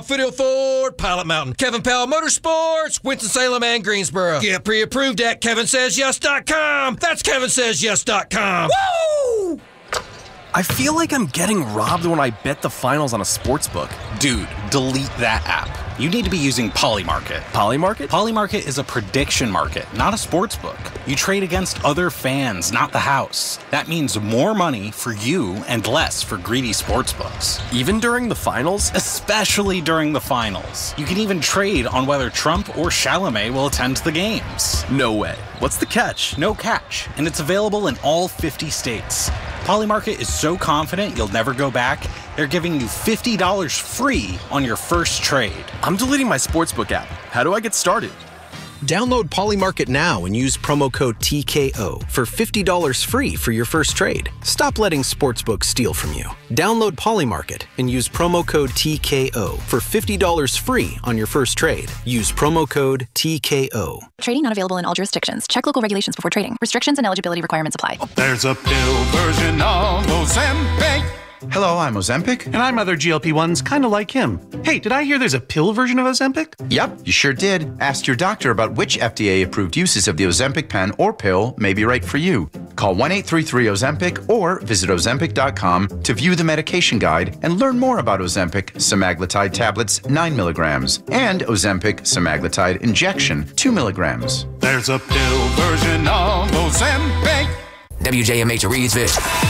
Foothill Ford, Pilot Mountain, Kevin Powell Motorsports, Winston-Salem, and Greensboro. Get pre-approved at kevinsays.yes.com. That's kevinsays.yes.com. Woo! I feel like I'm getting robbed when I bet the finals on a sportsbook. Dude, delete that app. You need to be using Polymarket. Polymarket? Polymarket is a prediction market, not a sports book. You trade against other fans, not the house. That means more money for you and less for greedy sports books. Even during the finals? Especially during the finals. You can even trade on whether Trump or Chalamet will attend the games. No way. What's the catch? No catch, and it's available in all 50 states. Polymarket is so confident you'll never go back, they're giving you $50 free on your first trade. I'm deleting my sportsbook app. How do I get started? Download Polymarket now and use promo code TKO for $50 free for your first trade. Stop letting sportsbooks steal from you. Download Polymarket and use promo code TKO for $50 free on your first trade. Use promo code TKO. Trading not available in all jurisdictions. Check local regulations before trading. Restrictions and eligibility requirements apply. There's a pill version of Ozempic. Hello, I'm Ozempic. And I'm other GLP-1s kind of like him. Hey, did I hear there's a pill version of Ozempic? Yep, you sure did. Ask your doctor about which FDA-approved uses of the Ozempic pen or pill may be right for you. Call 1-833-OZEMPIC or visit Ozempic.com to view the medication guide and learn more about Ozempic semaglutide tablets 9 milligrams and Ozempic semaglutide injection 2 milligrams. There's a pill version of Ozempic. WJMH Reedsville.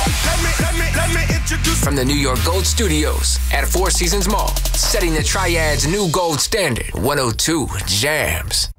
From the New York Gold Studios at Four Seasons Mall, setting the Triad's new gold standard, 102 Jams.